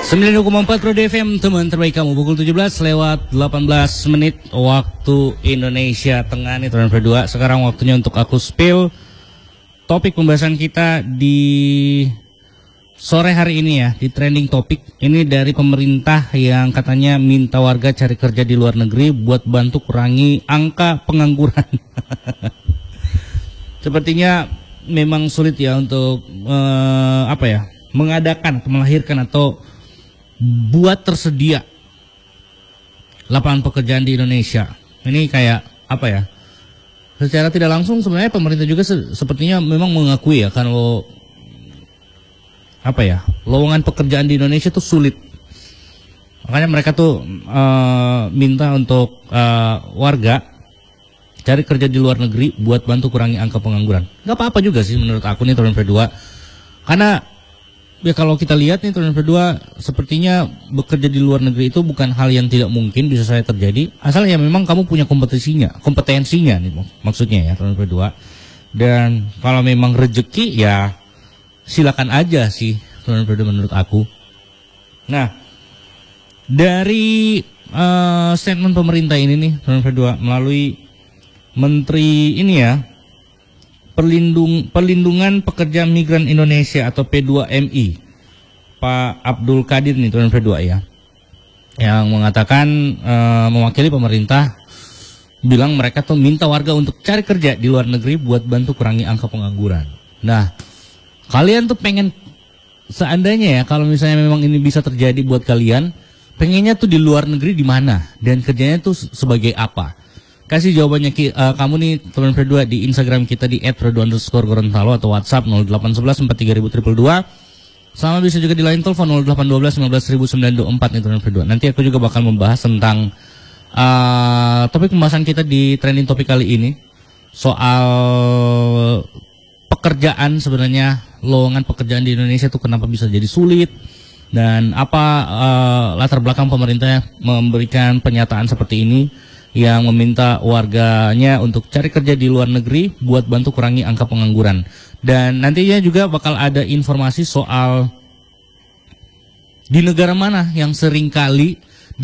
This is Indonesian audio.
9,4 Roda FM, teman terbaik kamu, pukul 17 lewat 18 menit waktu Indonesia Tengah nih teman berdua. Sekarang waktunya untuk aku spill topik pembahasan kita di sore hari ini ya, di trending topik. Ini dari pemerintah yang katanya minta warga cari kerja di luar negeri buat bantu kurangi angka pengangguran. Sepertinya memang sulit ya untuk mengadakan, melahirkan atau buat tersedia lapangan pekerjaan di Indonesia. Ini kayak apa ya? Secara tidak langsung sebenarnya pemerintah juga sepertinya memang mengakui ya kalau lowongan pekerjaan di Indonesia tuh sulit. Makanya mereka tuh minta untuk warga cari kerja di luar negeri buat bantu kurangi angka pengangguran. Gak apa-apa juga sih menurut aku nih teman berdua. Karena ya kalau kita lihat nih teman berdua, sepertinya bekerja di luar negeri itu bukan hal yang tidak mungkin bisa saya terjadi. Asal ya memang kamu punya kompetensinya nih maksudnya ya teman berdua. Dan kalau memang rezeki ya silakan aja sih teman berdua menurut aku. Nah, dari statement pemerintah ini nih teman berdua melalui Menteri ini ya, Perlindungan Pekerja Migran Indonesia atau P2MI, Pak Abdul Qadir nih teman berdua ya, yang mengatakan mewakili pemerintah, bilang mereka tuh minta warga untuk cari kerja di luar negeri buat bantu kurangi angka pengangguran. Nah, kalian tuh pengen seandainya ya kalau misalnya memang ini bisa terjadi buat kalian, pengennya tuh di luar negeri di mana dan kerjanya tuh sebagai apa? Kasih jawabannya kamu nih teman berdua di Instagram kita di @rodo_gorontalo atau WhatsApp 0811 43022. Sama bisa juga di line telepon 0812 15924 nih teman berdua. Nanti aku juga bakal membahas tentang topik pembahasan kita di trending topik kali ini soal pekerjaan, sebenarnya lowongan pekerjaan di Indonesia tuh kenapa bisa jadi sulit dan apa latar belakang pemerintah memberikan pernyataan seperti ini yang meminta warganya untuk cari kerja di luar negeri buat bantu kurangi angka pengangguran. Dan nantinya juga bakal ada informasi soal di negara mana yang seringkali